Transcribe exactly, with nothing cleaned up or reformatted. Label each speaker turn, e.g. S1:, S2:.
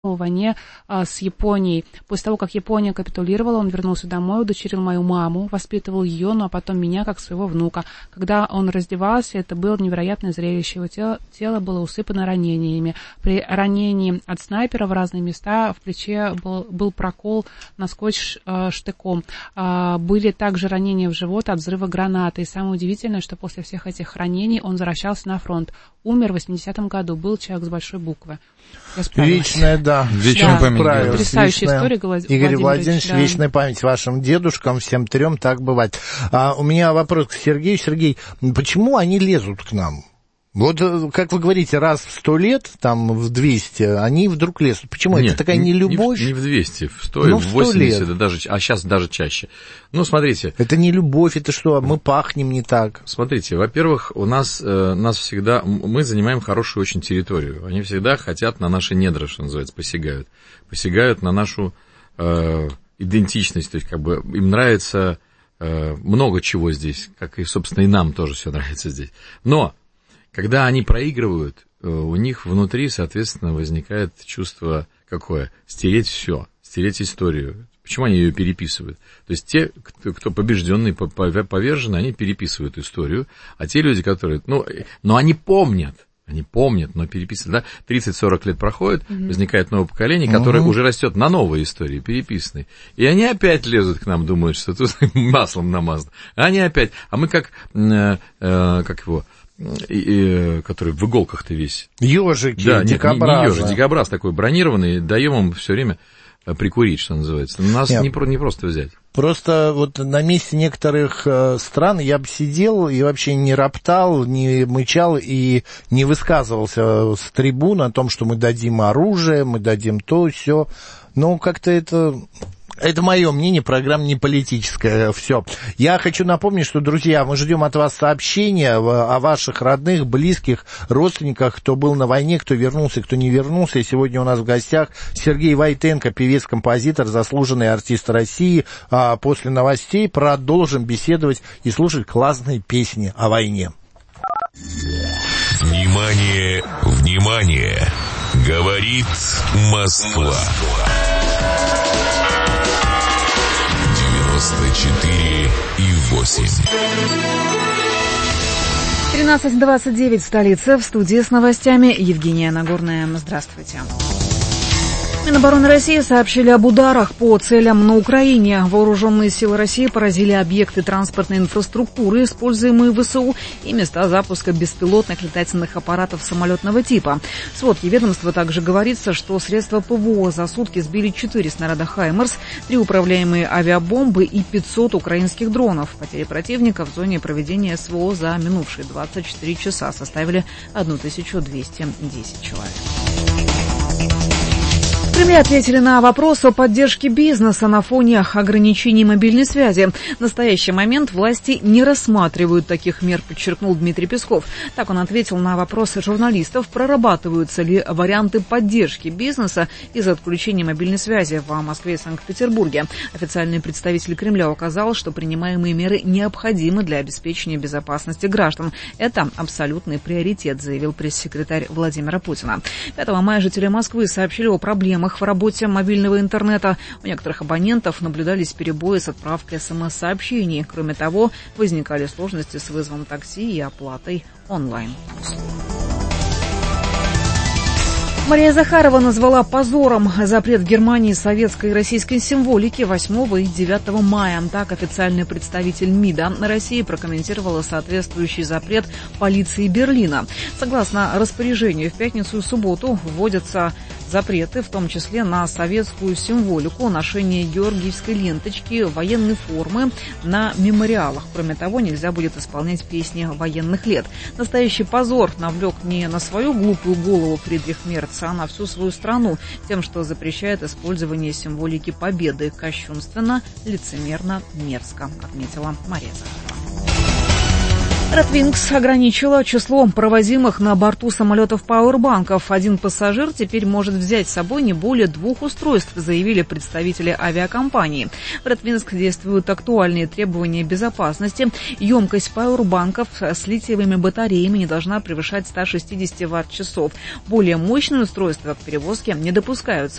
S1: в войне а, с Японией. После того, как Япония капитулировала, он вернулся домой, удочерил мою маму, воспитывал ее, ну а потом меня, как своего внука. Когда он раздевался, это было невероятное зрелище. Его тело, тело было усыпано ранениями. При ранении от снайпера в разные места в плече был, был прокол насквозь э, штыком. А, были также ранения в живот от взрыва гранаты. И самое удивительное, что после всех этих ранений он возвращался на фронт. Умер в восьмидесятом году. Был человек с большой буквы.
S2: Вечная, да.
S3: Вечная
S1: да.
S3: память.
S1: Потрясающая история, Владимир
S2: Игорь Владимирович,
S1: да.
S2: вечная память вашим дедушкам, всем трем, так бывает. А у меня вопрос к Сергею. Сергей, почему они лезут к нам? Вот, как вы говорите, раз в сто лет, там, в двести, они вдруг лезут. Почему?
S3: Нет,
S2: это такая нелюбовь?
S3: Не, не в двести, в сто,
S2: ну,
S3: в восемьдесят, да, даже, а сейчас даже чаще. Ну, смотрите.
S2: Это не любовь, это что, мы пахнем не так?
S3: Смотрите, во-первых, у нас, э, нас всегда, мы занимаем хорошую очень территорию. Они всегда хотят на наши недра, что называется, посягают. Посягают на нашу э, идентичность, то есть, как бы, им нравится э, много чего здесь, как и, собственно, и нам тоже все нравится здесь. Но когда они проигрывают, у них внутри, соответственно, возникает чувство какое? Стереть все, стереть историю. Почему они ее переписывают? То есть те, кто побежденный, поверженный, они переписывают историю, а те люди, которые... Ну, но они помнят, они помнят, но переписывают. Да? тридцать-сорок лет проходит, mm-hmm. возникает новое поколение, которое mm-hmm. уже растет на новой истории, переписанной. И они опять лезут к нам, думают, что тут маслом намазано. Они опять... А мы как... Э, э, как его... И, и, который в иголках-то весь.
S2: Ёжики,
S3: да,
S2: дикобразы.
S3: Не, не ежик, дикобраз такой бронированный, даем им все время прикурить, что называется. Нас не, не просто взять.
S2: Просто вот на месте некоторых э, стран я бы сидел и вообще не роптал, не мычал и не высказывался с трибун о том, что мы дадим оружие, мы дадим то, все. Но как-то это... Это мое мнение, программа не политическая, все. Я хочу напомнить, что, друзья, мы ждем от вас сообщения о ваших родных, близких, родственниках, кто был на войне, кто вернулся, кто не вернулся. И сегодня у нас в гостях Сергей Войтенко, певец-композитор, заслуженный артист России. А после новостей продолжим беседовать и слушать классные песни о войне.
S4: Внимание, внимание! Говорит Москва. четыре и восемь.
S5: тринадцать двадцать девять в столице. В студии с новостями Евгения Нагорная. Здравствуйте. Минобороны России сообщили об ударах по целям на Украине. Вооруженные силы России поразили объекты транспортной инфраструктуры, используемые ВСУ, и места запуска беспилотных летательных аппаратов самолетного типа. В сводке ведомства также говорится, что средства ПВО за сутки сбили четыре снаряда «Хаймерс», три управляемые авиабомбы и пятьсот украинских дронов. Потери противника в зоне проведения СВО за минувшие двадцать четыре часа составили тысячу двести десять человек. В Кремле ответили на вопрос о поддержке бизнеса на фоне ограничений мобильной связи. В настоящий момент власти не рассматривают таких мер, подчеркнул Дмитрий Песков. Так он ответил на вопросы журналистов, прорабатываются ли варианты поддержки бизнеса из-за отключения мобильной связи в Москве и Санкт-Петербурге. Официальный представитель Кремля указал, что принимаемые меры необходимы для обеспечения безопасности граждан. Это абсолютный приоритет, заявил пресс-секретарь Владимира Путина. пятого мая жители Москвы сообщили о проблемах в работе мобильного интернета. У некоторых абонентов наблюдались перебои с отправкой смс-сообщений. Кроме того, возникали сложности с вызовом такси и оплатой онлайн-услуг. Мария Захарова назвала позором запрет в Германии советской и российской символики восьмого и девятого мая. Так официальный представитель МИДа России прокомментировала соответствующий запрет полиции Берлина. Согласно распоряжению, в пятницу и субботу вводятся запреты, в том числе на советскую символику, ношение георгиевской ленточки, военной формы на мемориалах. Кроме того, нельзя будет исполнять песни военных лет. Настоящий позор навлек не на свою глупую голову Фридрих Мерц, а на всю свою страну, тем, что запрещает использование символики победы. Кощунственно, лицемерно, мерзко, отметила Мария Захарова. Red ограничила число провозимых на борту самолетов пауэрбанков. Один пассажир теперь может взять с собой не более двух устройств, заявили представители авиакомпании. В Red действуют актуальные требования безопасности. Емкость пауэрбанков с литиевыми батареями не должна превышать сто шестьдесят ватт-часов. Более мощные устройства к перевозке не допускаются.